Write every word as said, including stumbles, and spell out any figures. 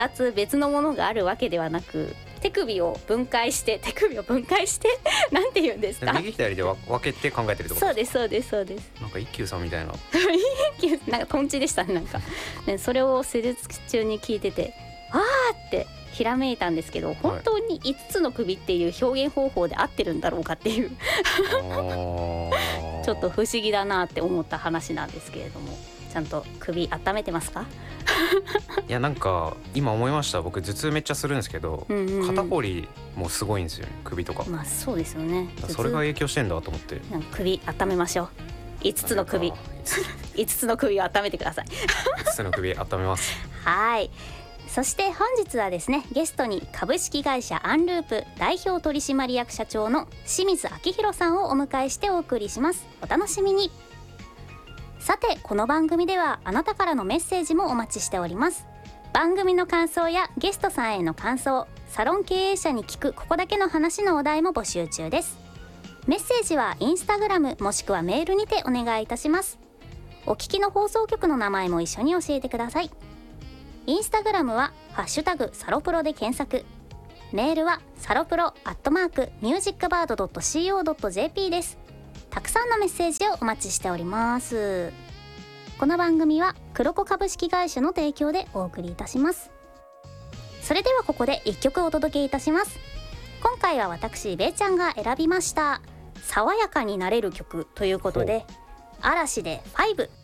ふたつ別のものがあるわけではなく、手首を分解して手首を分解してなんて言うんですか、 右左で分けて考えてるってことそうですそうですそうです。 なんか一休さんみたいななんかトンチでしたねなんかね。それを施術中に聞いてて、あーってひらめいたんですけど、本当にいつつの首っていう表現方法で合ってるんだろうかっていうちょっと不思議だなって思った話なんですけれども、ちゃんと首温めてますか？ いやなんか今思いました。僕頭痛めっちゃするんですけど、うんうんうん、肩こりもすごいんですよね、首とか。 まあそうですよね。 それが影響してんだと思って。 首温めましょう。いつつの首いつつの首を温めてくださいいつつの首温めますはい。そして本日はですね、ゲストに株式会社アンループ代表取締役社長の清水明宏さんをお迎えしてお送りします。お楽しみに。さて、この番組ではあなたからのメッセージもお待ちしております。番組の感想やゲストさんへの感想、サロン経営者に聞くここだけの話のお題も募集中です。メッセージはインスタグラムもしくはメールにてお願いいたします。お聞きの放送局の名前も一緒に教えてください。インスタグラムはハッシュタグサロプロで検索、メールはサロプロアットマークミュージックバードドットシーオードットジェーピー です。たくさんのメッセージをお待ちしております。この番組は黒子株式会社の提供でお送りいたします。それではここでいっきょくお届けいたします。今回は私べーちゃんが選びました爽やかになれる曲ということで、嵐でファイブ